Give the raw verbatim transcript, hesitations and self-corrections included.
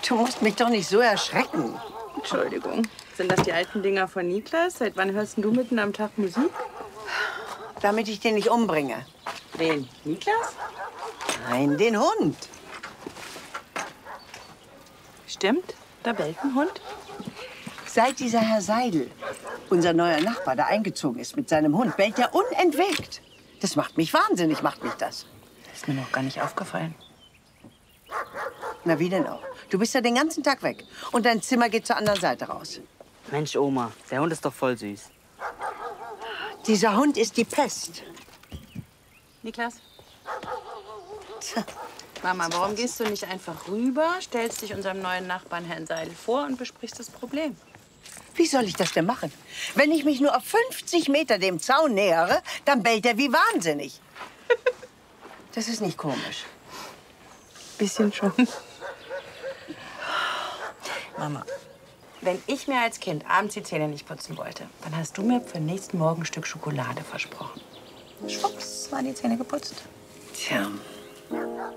Du musst mich doch nicht so erschrecken. Entschuldigung. Sind das die alten Dinger von Niklas? Seit wann hörst du mitten am Tag Musik? Damit ich den nicht umbringe. Wen? Niklas? Nein, den Hund. Stimmt, da bellt ein Hund. Seit dieser Herr Seidel, unser neuer Nachbar, da eingezogen ist mit seinem Hund, bellt er unentwegt. Das macht mich wahnsinnig, macht mich das. Ist mir noch gar nicht aufgefallen. Na, wie denn auch? Du bist ja den ganzen Tag weg. Und dein Zimmer geht zur anderen Seite raus. Mensch, Oma, der Hund ist doch voll süß. Dieser Hund ist die Pest. Niklas? Tja. Mama, warum gehst du nicht einfach rüber, stellst dich unserem neuen Nachbarn Herrn Seidel vor und besprichst das Problem? Wie soll ich das denn machen? Wenn ich mich nur auf fünfzig Meter dem Zaun nähere, dann bellt er wie wahnsinnig. Das ist nicht komisch. Bisschen schon. Mama, wenn ich mir als Kind abends die Zähne nicht putzen wollte, dann hast du mir für den nächsten Morgen ein Stück Schokolade versprochen. Schwupps, waren die Zähne geputzt. Tja.